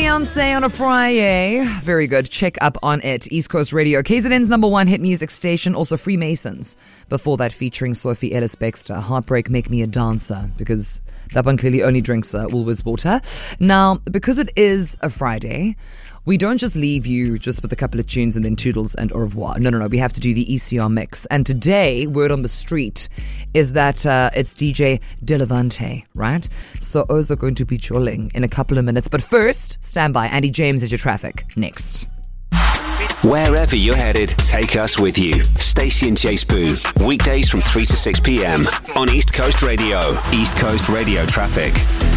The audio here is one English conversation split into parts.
Beyonce on a Friday. Very good. Check up on it. East Coast Radio, KZN's #1 hit music station. Also Freemasons. Before that, featuring Sophie Ellis-Bextor. Heartbreak, Make Me a Dancer. Because that one clearly only drinks Woolworths water. Now, because it is a Friday, we don't just leave you just with a couple of tunes and then toodles and au revoir. No. We have to do the ECR mix. And today, word on the street is that it's DJ Delevante, right? So O's are going to be chilling in a couple of minutes. But first, stand by. Andy James is your traffic. Next. Wherever you're headed, take us with you. Stacey and Chase Boo. Weekdays from 3 to 6 p.m. on East Coast Radio. East Coast Radio traffic.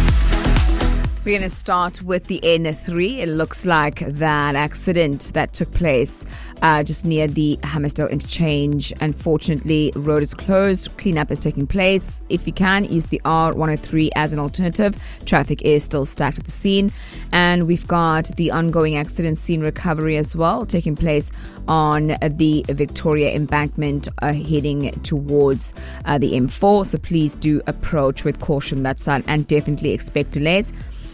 We're going to start with the N3. It looks like that accident that took place just near the Hammersdale interchange. Unfortunately, road is closed. Cleanup is taking place. If you can, use the R103 as an alternative. Traffic is still stacked at the scene. And we've got the ongoing accident scene recovery as well, taking place on the Victoria embankment heading towards the M4. So please do approach with caution that side and definitely expect delays.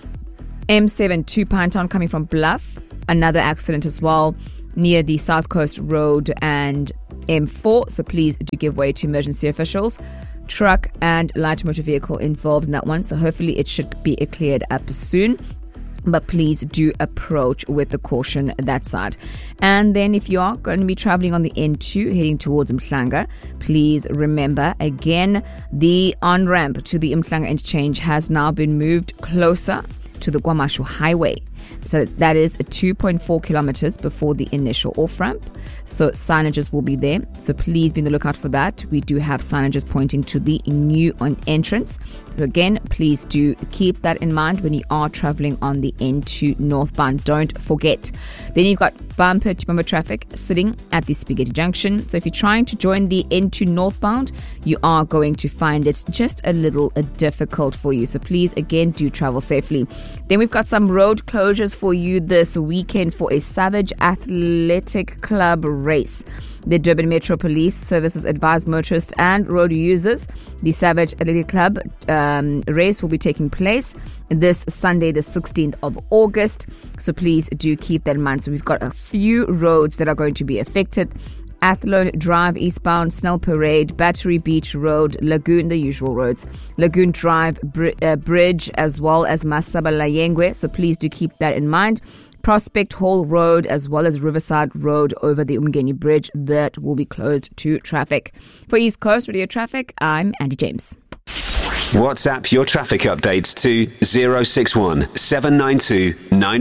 M7 to Pinetown coming from Bluff. Another accident as well near the South Coast Road and M4. So please do give way to emergency officials. Truck and light motor vehicle involved in that one. So hopefully it should be cleared up soon. But please do approach with the caution that side. And then if you are going to be traveling on the N2 heading towards Mhlanga, please remember again, the on-ramp to the Mhlanga interchange has now been moved closer to the KwaMashu Highway. So that is 2.4 kilometers before the initial off-ramp. So signages will be there. So please be on the lookout for that. We do have signages pointing to the new entrance. So again, please do keep that in mind when you are traveling on the N2 northbound. Don't forget. Then you've got bumper to bumper traffic sitting at the Spaghetti Junction. So if you're trying to join the N2 northbound, you are going to find it just a little difficult for you. So please, again, do travel safely. Then we've got some road closures for you this weekend for a Savage Athletic Club race. The Durban Metro Police Services advise motorists and road users the Savage Athletic Club race will be taking place this Sunday, the 16th of August. So please do keep that in mind. So we've got a few roads that are going to be affected. Athlone Drive eastbound, Snell Parade, Battery Beach Road, Lagoon, the usual roads, Lagoon Drive Bridge, as well as Masaba Layengwe. So please do keep that in mind. Prospect Hall Road, as well as Riverside Road over the Umgeni Bridge, that will be closed to traffic. For East Coast Radio Traffic, I'm Andy James. WhatsApp your traffic updates to 061 792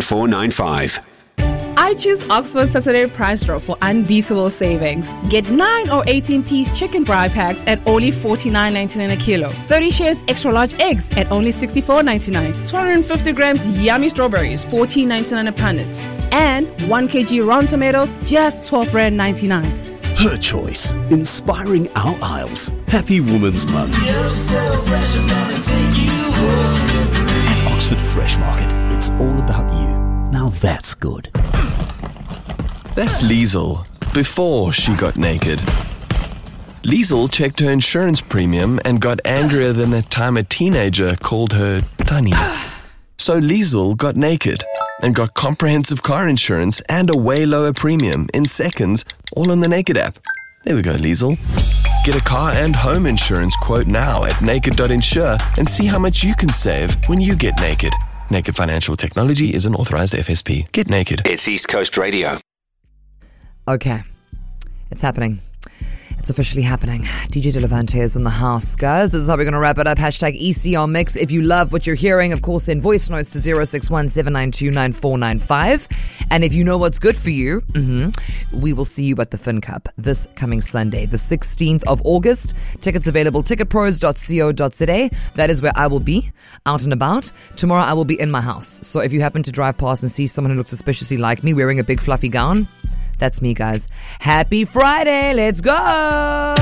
9495. I choose Oxford Saturday Price Drop for unbeatable savings. Get 9 or 18-piece chicken fry packs at only $49.99 a kilo. 30 shares extra large eggs at only $64.99. 250 grams yummy strawberries, $14.99 a punnet. And 1 kg round tomatoes, just $12.99. Her choice, inspiring our aisles. Happy Women's Month. You're so fresh, I'm gonna take you home. At Oxford Fresh Market, it's all about you. Now that's good. That's Liesl, before she got naked. Liesl checked her insurance premium and got angrier than the time a teenager called her Tunny. So Liesl got naked and got comprehensive car insurance and a way lower premium in seconds, all on the Naked app. There we go, Liesl. Get a car and home insurance quote now at naked.insure and see how much you can save when you get naked. Naked Financial Technology is an authorized FSP. Get naked. It's East Coast Radio. Okay, it's happening. It's officially happening. DJ Delevante is in the house, guys. This is how we're going to wrap it up. Hashtag ECR Mix. If you love what you're hearing, of course, send voice notes to 061 792 9495. And if you know what's good for you, we will see you at the Fin Cup this coming Sunday, the 16th of August. Tickets available, ticketpros.co.za. That is where I will be, out and about. Tomorrow I will be in my house. So if you happen to drive past and see someone who looks suspiciously like me wearing a big fluffy gown, that's me, guys. Happy Friday. Let's go.